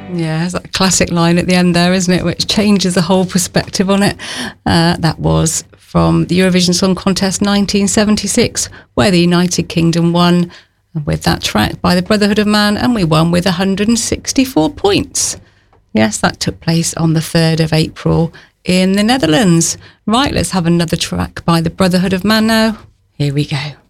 Yeah, it's that classic line at the end there, isn't it? Which changes the whole perspective on it. That was from the Eurovision Song Contest 1976, where the United Kingdom won with that track by the Brotherhood of Man, and we won with 164 points. Yes, that took place on the 3rd of April in the Netherlands. Right, let's have another track by the Brotherhood of Man now. Here we go.